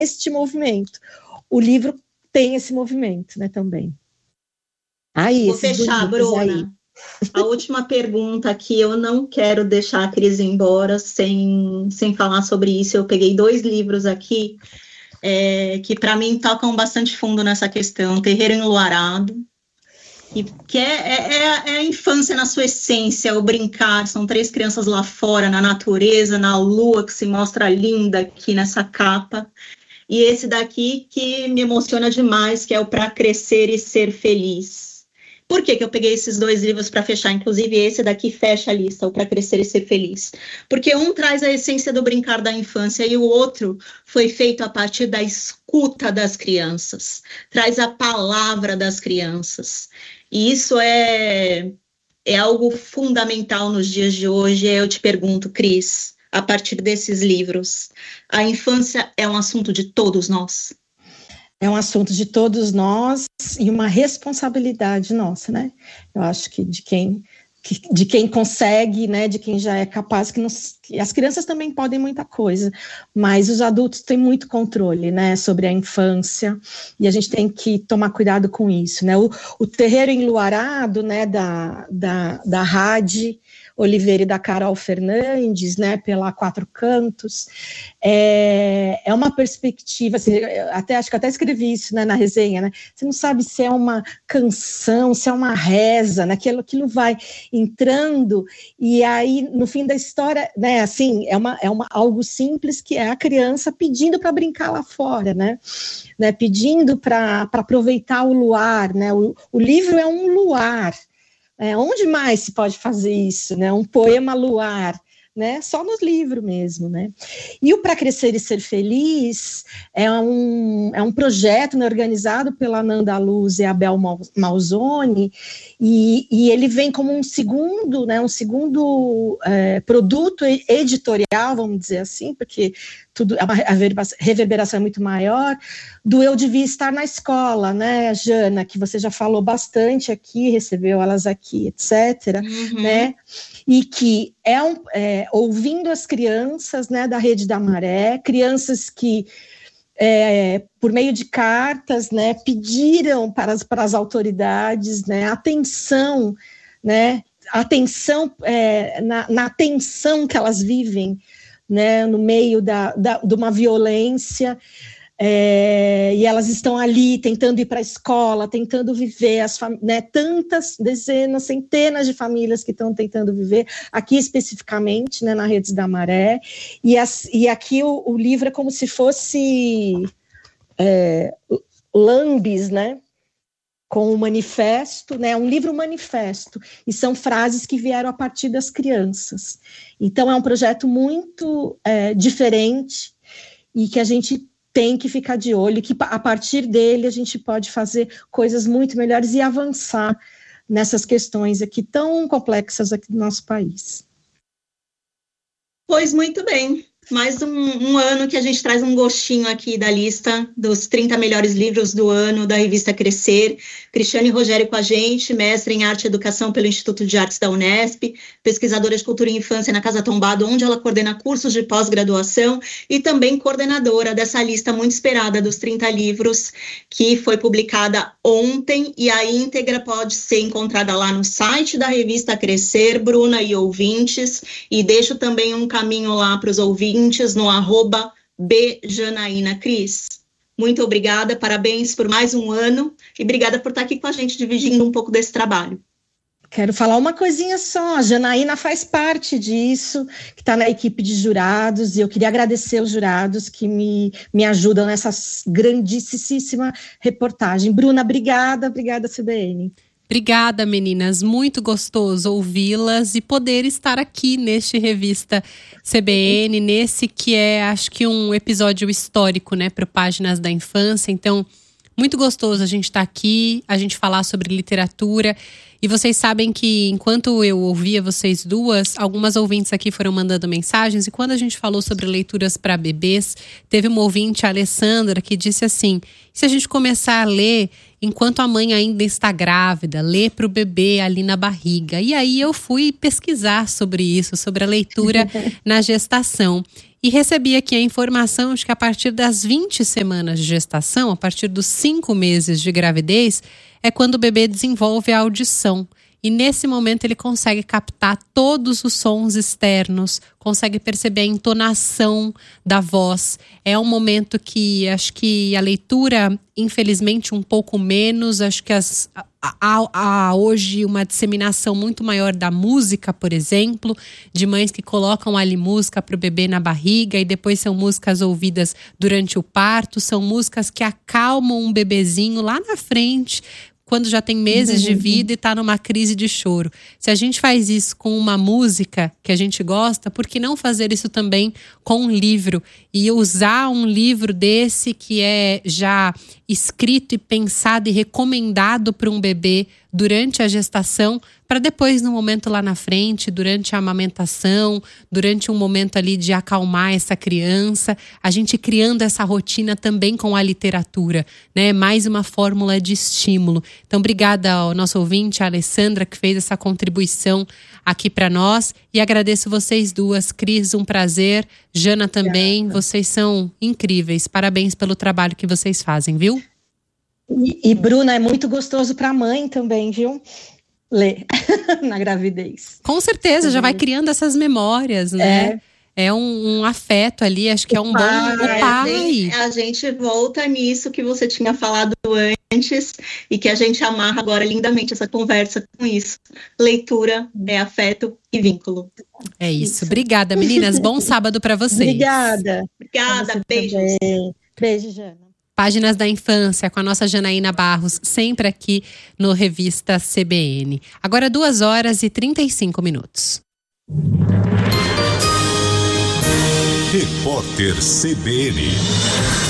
este movimento. O livro tem esse movimento, né, também. Aí, vou fechar, Bruna. Aí. A última pergunta aqui, eu não quero deixar a Cris embora sem falar sobre isso. Eu peguei 2 livros aqui que para mim tocam bastante fundo nessa questão. Terreiro Enluarado, que é a infância na sua essência, o brincar. São 3 crianças lá fora, na natureza, na lua, que se mostra linda aqui nessa capa. E esse daqui que me emociona demais, que é o Pra Crescer e Ser Feliz. Por que eu peguei esses 2 livros para fechar? Inclusive, esse daqui fecha a lista, o Pra Crescer e Ser Feliz. Porque um traz a essência do brincar da infância e o outro foi feito a partir da escuta das crianças. Traz a palavra das crianças. E isso é algo fundamental nos dias de hoje. Eu te pergunto, Cris, a partir desses livros, a infância é um assunto de todos nós? É um assunto de todos nós e uma responsabilidade nossa, né? Eu acho que de quem consegue, né? De quem já é capaz, que as crianças também podem muita coisa, mas os adultos têm muito controle, né? Sobre a infância, e a gente tem que tomar cuidado com isso, né? O Terreiro Enluarado, né? Da Rádio Oliveira e da Carol Fernandes, né, pela Quatro Cantos, é uma perspectiva, assim, acho que até escrevi isso, né, na resenha, né, você não sabe se é uma canção, se é uma reza, né, aquilo vai entrando, e aí, no fim da história, né, assim, é algo simples, que é a criança pedindo para brincar lá fora, né, pedindo para aproveitar o luar, né, o livro é um luar. Onde mais se pode fazer isso, né? Um poema luar, né? Só nos livros mesmo, né? E o Pra Crescer e Ser Feliz é um projeto, né, organizado pela Nanda Luz e Abel Malzoni, e ele vem como um segundo produto editorial, vamos dizer assim, porque a reverberação é muito maior, do Eu Devia Estar na Escola, né, Jana, que você já falou bastante aqui, recebeu elas aqui, etc., né, e que ouvindo as crianças, né, da Rede da Maré, crianças que, por meio de cartas, né, pediram para as autoridades, né, atenção, né, na atenção que elas vivem, né, no meio de uma violência, e elas estão ali tentando ir para a escola, tentando viver, né, tantas dezenas, centenas de famílias que estão tentando viver, aqui especificamente, né, na Redes da Maré, e aqui o livro é como se fosse Lambis, né, com o manifesto, né, um livro manifesto, e são frases que vieram a partir das crianças. Então, é um projeto muito diferente, e que a gente tem que ficar de olho, e que a partir dele a gente pode fazer coisas muito melhores e avançar nessas questões aqui tão complexas aqui do nosso país. Pois muito bem. Mais um ano que a gente traz um gostinho aqui da lista dos 30 melhores livros do ano da revista Crescer. Cristiane Rogério com a gente, mestre em Arte e Educação pelo Instituto de Artes da Unesp, pesquisadora de Cultura e Infância na Casa Tombado, onde ela coordena cursos de pós-graduação, e também coordenadora dessa lista muito esperada dos 30 livros, que foi publicada ontem, e a íntegra pode ser encontrada lá no site da revista Crescer, Bruna e ouvintes, e deixo também um caminho lá para os ouvintes, no @bjanaína. Cris, muito obrigada, parabéns por mais um ano, e obrigada por estar aqui com a gente, dividindo um pouco desse trabalho. Quero falar uma coisinha só, a Janaína faz parte disso, que está na equipe de jurados, e eu queria agradecer os jurados que me ajudam nessa grandíssima reportagem. Bruna, obrigada, CBN. Obrigada, meninas. Muito gostoso ouvi-las e poder estar aqui neste Revista CBN, nesse que é, acho que, um episódio histórico, né, para o Páginas da Infância. Então, muito gostoso a gente estar aqui, a gente falar sobre literatura. E vocês sabem que, enquanto eu ouvia vocês duas, algumas ouvintes aqui foram mandando mensagens, e quando a gente falou sobre leituras para bebês, teve uma ouvinte, a Alessandra, que disse assim: se a gente começar a ler enquanto a mãe ainda está grávida, lê para o bebê ali na barriga. E aí eu fui pesquisar sobre isso, sobre a leitura na gestação. E recebi aqui a informação de que a partir das 20 semanas de gestação, a partir dos 5 meses de gravidez, é quando o bebê desenvolve a audição. E nesse momento ele consegue captar todos os sons externos, consegue perceber a entonação da voz. É um momento que acho que a leitura, infelizmente, um pouco menos. Acho que há hoje uma disseminação muito maior da música, por exemplo, de mães que colocam ali música para o bebê na barriga e depois são músicas ouvidas durante o parto, são músicas que acalmam um bebezinho lá na frente, quando já tem meses de vida e está numa crise de choro. Se a gente faz isso com uma música que a gente gosta, por que não fazer isso também com um livro? E usar um livro desse que é já escrito e pensado e recomendado para um bebê durante a gestação, para depois, no momento lá na frente, durante a amamentação, durante um momento ali de acalmar essa criança, a gente criando essa rotina também com a literatura, né? Mais uma fórmula de estímulo. Então, obrigada ao nosso ouvinte, a Alessandra, que fez essa contribuição aqui para nós. E agradeço vocês duas. Cris, um prazer. Jana também. Vocês são incríveis. Parabéns pelo trabalho que vocês fazem, viu? E Bruna, é muito gostoso para a mãe também, viu? Ler na gravidez. Com certeza, já vai criando essas memórias, né? É um afeto ali, acho que é um bom... O pai. A gente volta nisso que você tinha falado antes e que a gente amarra agora lindamente essa conversa com isso. Leitura é afeto e vínculo. É isso. Obrigada, meninas. Bom sábado para vocês. Obrigada. Obrigada. Beijos. Beijo, Jana. Páginas da Infância, com a nossa Janaína Barros, sempre aqui no Revista CBN. Agora 2h35. Repórter CBN.